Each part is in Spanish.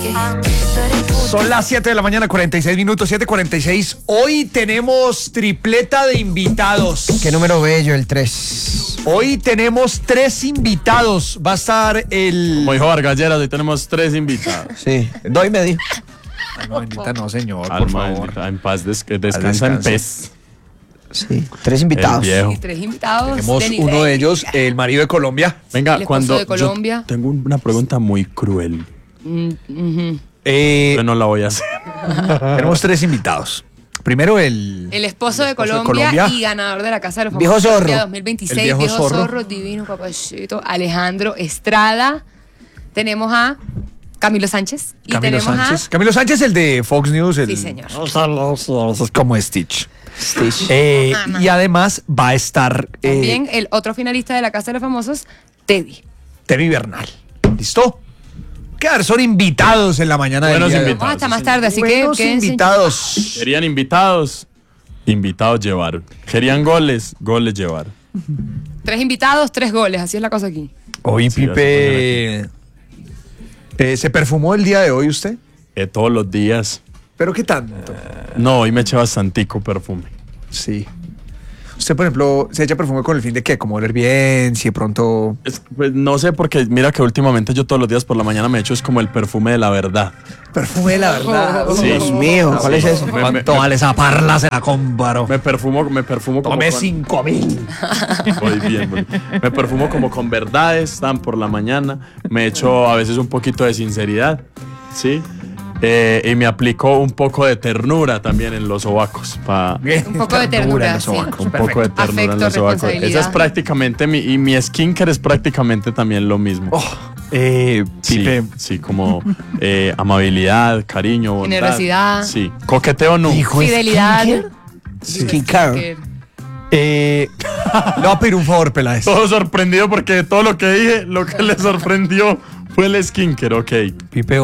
Son las 7 de la mañana, 46 minutos, 7:46. Hoy tenemos tripleta de invitados. Qué número bello, el 3. Hoy tenemos 3 invitados. Va a estar el... Como dijo Vargalleras, hoy tenemos 3 invitados. Sí, doy me dijo. No, bendita no, señor, por Alma favor. bendita, en paz, descansa en paz. Sí, 3 invitados. El viejo. 3 invitados. Tenemos de uno nivel. de ellos, el marido de Colombia. Venga, El esposo cuando de Colombia. yo tengo una pregunta muy cruel, Eh, pero no la voy a hacer. tenemos 3 invitados. Primero el esposo de esposo de Colombia, Colombia. y ganador de la Casa de los Viejo Famosos zorro. Colombia 2026. El viejo zorro. divino, papachito. Alejandro Estrada. Tenemos a Camilo Sánchez. Y Camilo tenemos Sánchez. Camilo Sánchez, el de Fox News. a... El, Sí, señor. como Stitch. Stitch. Y además va a estar También el otro finalista de la Casa de los Famosos, Teddy. Teddy Bernal. ¿Listo? Claro, son invitados en la mañana del Buenos día de hoy. invitados. Vamos hasta más tarde, así que Buenos quédense. invitados. Querían invitados, invitados llevaron. Querían goles, goles llevaron. 3 invitados, 3 goles. Así es la cosa aquí. Hoy, Sí, Pipe, ¿se perfumó el día de hoy usted? Todos los días. ¿Pero qué tanto? No, hoy me eché bastantico perfume. Sí. Usted, por ejemplo, se echa perfume con el fin de que como oler bien, si de pronto... Pues, no sé, porque mira que últimamente yo todos los días por la mañana me echo es como el perfume de la verdad. Perfume de la verdad. Sí. Dios mío, ¿cuál es eso? ¿Cuánto vale esa parla? Se la comparo. Me perfumo como Tomé con- 5,000. Voy bien, voy. Me perfumo como con verdades, tan por la mañana. Me echo a veces un poquito de sinceridad, ¿sí? Y me aplico un poco de ternura también en los sobacos. Un poco de ternura, en los sí. sobacos. Un poco de ternura en Afecto, los sobacos. responsabilidad. Esa es prácticamente y mi skincare es prácticamente también lo mismo. Sí, Pipe, sí, como amabilidad, cariño, bondad. Generosidad. Sí, coqueteo no. Hijo, Fidelidad. Skincare. le voy a pedir un favor, Peláez. Todo sorprendido porque de todo lo que dije, lo que le sorprendió fue el skincare, ok. Pipe,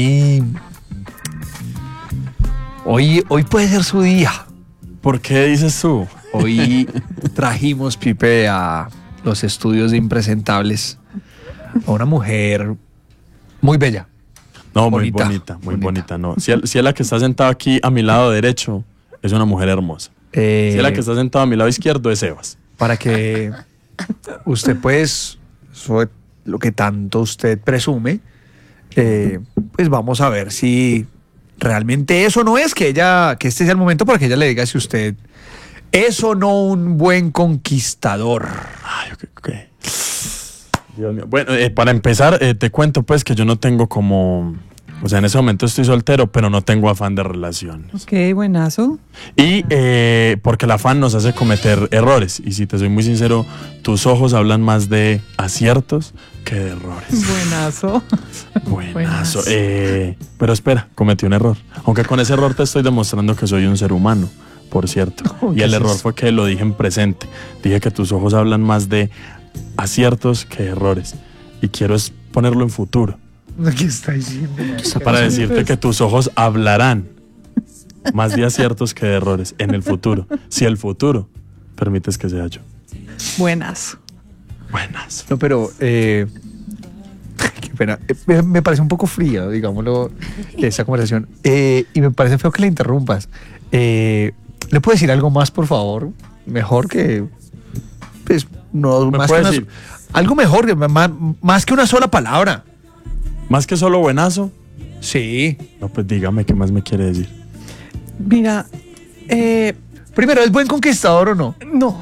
hoy puede ser su día. ¿Por qué dices tú? Hoy trajimos, Pipe, a los estudios de Impresentables a una mujer muy bella. No, Bonita, muy bonita, no. Si es la que está sentada aquí a mi lado derecho, es una mujer hermosa. Si es la que está sentada a mi lado izquierdo, es Sebas. Para que usted, pues, sobre lo que tanto usted presume, pues vamos a ver si realmente eso no es, que este sea el momento para que ella le diga si usted es o no un buen conquistador. Ay, ok. Dios mío. Bueno, para empezar, te cuento pues que yo no tengo como... O sea, en ese momento estoy soltero, pero no tengo afán de relaciones. Ok, buenazo. Y porque el afán nos hace cometer errores. Y si te soy muy sincero, tus ojos hablan más de aciertos que de errores. Buenazo. Buenazo. Pero espera, cometí un error. Aunque con ese error te estoy demostrando que soy un ser humano, por cierto. Y el error fue que lo dije en presente. Dije que tus ojos hablan más de aciertos que de errores. Y quiero es ponerlo en futuro. ¿Qué está diciendo? Para decirte que tus ojos hablarán más de aciertos que de errores en el futuro. Si el futuro permites que sea yo. Buenazo. Buenas. No, pero qué pena. Me parece un poco fría, digámoslo, esa conversación. Y me parece feo que la interrumpas. ¿Le puedo decir algo más, por favor? Mejor que... Pues, no, ¿Me más puede que decir? algo mejor, más que una sola palabra. Más que solo buenazo. Sí. No, pues dígame qué más me quiere decir. Mira, Primero, ¿es buen conquistador o no? no.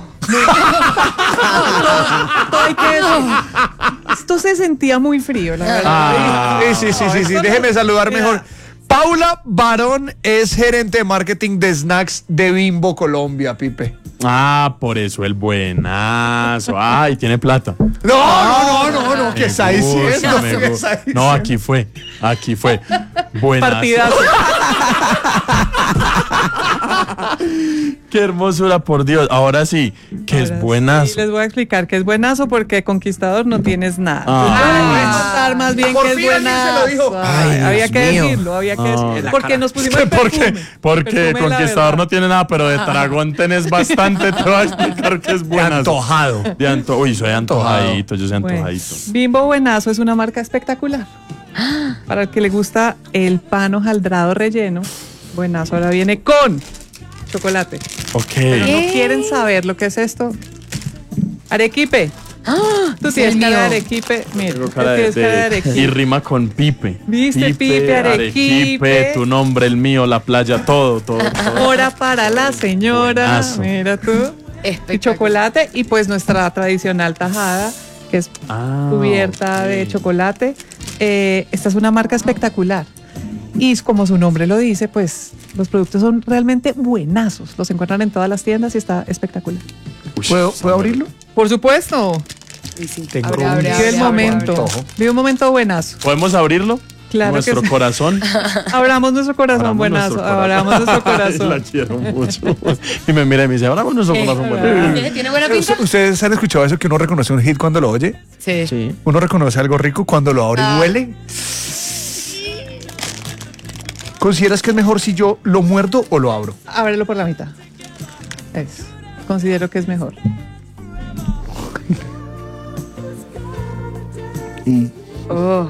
Todo hay que decir. Esto se sentía muy frío, la verdad. Sí. Déjeme saludar mejor. Paula Barón es gerente de marketing de snacks de Bimbo Colombia, Pipe. Ah, por eso el buenazo. Ay, tiene plata. No, ¿qué está Me diciendo? gusta, me ¿Qué gusta. está diciendo? No, aquí fue. Buenazo. Partidazo. Qué hermosura, por Dios. Ahora sí, que es Ahora buenazo. sí, les voy a explicar que es buenazo porque conquistador no tienes nada. Ah. Voy a contar más bien Por que es fin alguien se lo dijo. buenazo. Ay, Había Dios que mío. decirlo, había que decirlo. Porque nos pusimos el Porque perfume de la Conquistador no verdad. tiene nada, pero de tragón tenés bastante. Te voy a explicar que es De buenazo. antojado. Uy, soy antojadito, yo soy Bueno, antojadito. Bimbo Buenazo es una marca espectacular. Para el que le gusta el pan hojaldrado relleno, Buenazo ahora viene con chocolate. Ok. Pero no quieren saber lo que es esto. Arequipe. Tú es tienes el cara de mío. arequipe. Mira, Tengo tú cara tienes cara de arequipe. y rima con Pipe. ¿Viste? Pipe, Arequipe. tu nombre, el mío, la playa, todo. Hora para la señora. Buenazo. Mira tú. Y Espectacular. chocolate. Y pues nuestra tradicional tajada, que es cubierta de chocolate. Esta es una marca espectacular. Y como su nombre lo dice, pues los productos son realmente buenazos. Los encuentran en todas las tiendas y está espectacular. ¿Puedo abrirlo? Por supuesto. Sí, sí. Tengo Abre, un- abre, Vive abre, el abre. momento. antojo. Vive un momento buenazo. ¿Podemos abrirlo? Claro Nuestro que sí. corazón. Abramos nuestro corazón Abramos buenazo. nuestro corazón. Abramos nuestro Ay, corazón. la quiero mucho. Y me mira y me dice, abramos nuestro corazón buenazo. ¿Tiene buena pinta? ¿Ustedes han escuchado eso que uno reconoce un hit cuando lo oye? Sí. Sí. Uno reconoce algo rico cuando lo abre y huele. ¿Consideras que es mejor si yo lo muerdo o lo abro? Ábrelo por la mitad. Considero que es mejor. Oh.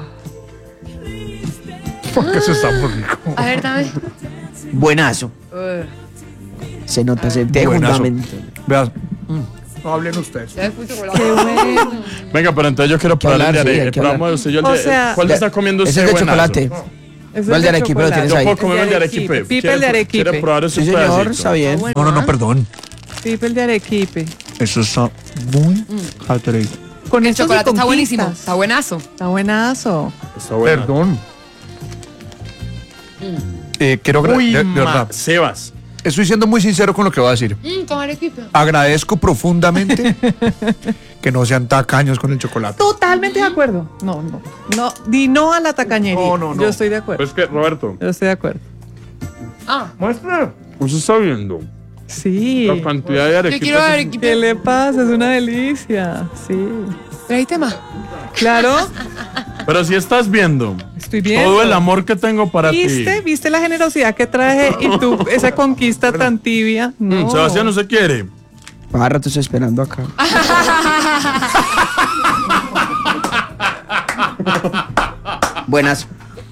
Porque eso está muy rico. A ver, dame. Buenazo. Se nota, se tiene Buenazo. fundamento. Veas. No hablen ustedes. Ya fui chocolate. Qué bueno. Venga, pero entonces yo quiero probar el de hablar, sí, hay arequipe. que hablar. Probamos usted y yo el O de- sea, ¿Cuál le está comiendo Ese usted? es de buenazo? chocolate. Es ¿Cuál de Arequipe lo chocolate. tienes Yo ahí? puedo comer el de arequipe. Pipe el de ¿Quiere- Arequipe. ¿Quiere probar ese Sí, señor, pedacito? está bien. No, no, perdón. Pipe el de Arequipe. Eso está muy característico. Con El esto sí chocolate está buenísimo. conquistas. Está buenazo. Está buenazo. Está bueno. Perdón. Quiero Uy, de verdad. Sebas. Estoy siendo muy sincero con lo que voy a decir. Con arequipe. Agradezco profundamente que no sean tacaños con el chocolate. Totalmente de acuerdo. No. Di no a la tacañería. No. Yo estoy de acuerdo. Es que, Roberto, Yo estoy de acuerdo. Ah, muestra. Usted está viendo Sí. la cantidad de arequipe. yo quiero ¿Qué arequipe. le pasa? Es una delicia. Sí. ¿Trajiste más? Claro. Pero si estás viendo Estoy viendo. todo el amor que tengo para ¿Viste? ti. ¿Viste la generosidad que traje y tú, esa conquista tan tibia? No. Sebastián no se quiere. Cada rato estoy esperando acá. Buenas.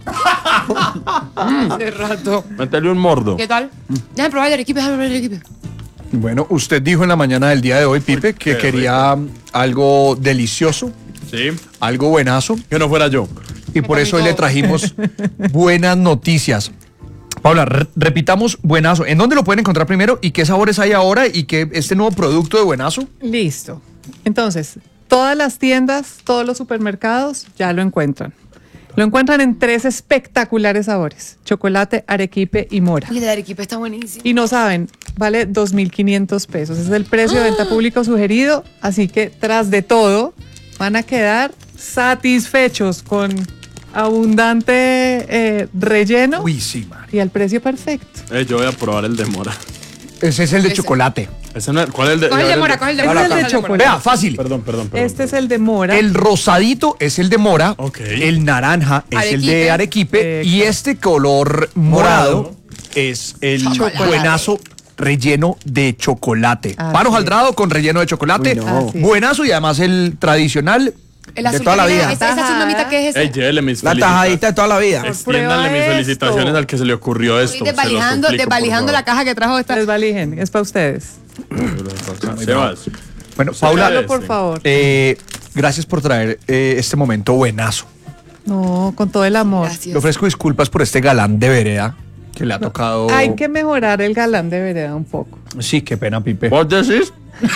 De rato. Métele un mordo. ¿Qué tal? Déjame probar el arequipe, déjame probar el arequipe. Bueno, usted dijo en la mañana del día de hoy, Pipe, que qué quería algo delicioso, Sí. algo buenazo, Que no fuera yo. y por eso hoy le todo. trajimos buenas noticias. Paula, repitamos Buenazo. ¿En dónde lo pueden encontrar primero y qué sabores hay ahora y qué este nuevo producto de Buenazo? Listo. Entonces, todas las tiendas, todos los supermercados ya lo encuentran. Lo encuentran en 3 espectaculares sabores: chocolate, arequipe y mora. Y el arequipe está buenísimo. Y no saben, vale 2.500 pesos. Ese es el precio de venta público sugerido. Así que tras de todo, van a quedar satisfechos con abundante relleno Uy, sí, Mari. y al precio perfecto. Yo voy a probar el de mora. Ese es el de Ese. chocolate. Ese no es- ¿Cuál es el de Coge el de a ver, mora, coge el de Ese mora. es el de coge mora. chocolate. Vea, fácil. Perdón. Este es el de mora. El rosadito es el de mora, Ok. el naranja es el de arequipe y este color morado es el Chocolate. Buenazo relleno de chocolate. Así Pan es. hojaldrado con relleno de chocolate. Uy, no. Así es. Buenazo y además el tradicional. El De azul toda la que tiene- vida. Esa azul mamita, ¿qué es Ey, ese? llévele mis La tajadita de toda la vida. Extiéndanle mis Prueba felicitaciones esto. al que se le ocurrió esto. Estoy desvalijando la caja que trajo esta. Desvalijen, es para ustedes. Sebas. Bueno, Sí, Paula, claro. Por favor. gracias por traer este momento buenazo. No, con todo el amor. Le Gracias. ofrezco disculpas por este galán de vereda que le ha tocado. Hay que mejorar el galán de vereda un poco. Sí, qué pena, Pipe. ¿Vos decís?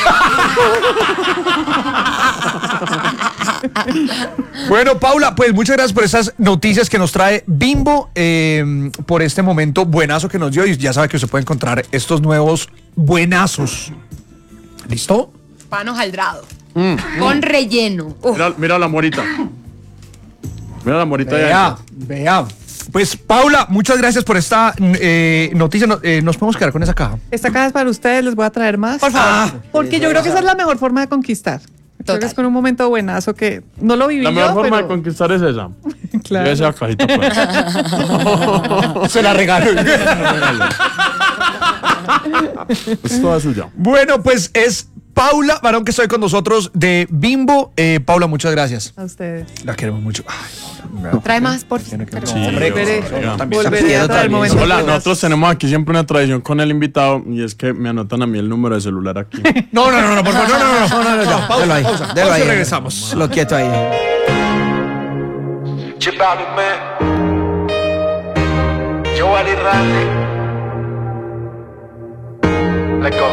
Bueno, Paula, pues muchas gracias por estas noticias que nos trae Bimbo, por este momento buenazo que nos dio. Y ya sabe que usted puede encontrar estos nuevos buenazos. ¿Listo? Pan hojaldrado. Con relleno. Uf. Mira la morita. Mira la morita de Vea, ahí. vea. Pues Paula, muchas gracias por esta noticia. Nos podemos quedar con esa caja. Esta caja es para ustedes, les voy a traer más. Por favor. Porque yo creo que esa es la mejor forma de conquistar. Creo que es con un momento buenazo que no lo viví La yo, mejor forma pero... de conquistar es esa. Claro. Esa cajita pues. Se la regalo. Es toda suya. Bueno, pues es Paula Barón que estoy con nosotros de Bimbo. Paula, muchas gracias. A ustedes. La queremos mucho. Ay, Paula, Trae más, por Sí, Volveré, oiga. volveré a traer el momento. Hola, buenas. nosotros tenemos aquí siempre una tradición con el invitado y es que me anotan a mí el número de celular aquí. No, por favor, no, ya, pausa, Déjalo ahí, pausa, déjalo pausa y ahí. regresamos. Lo quieto ahí. Chip out it, man. Joe Ali Randy. Let go.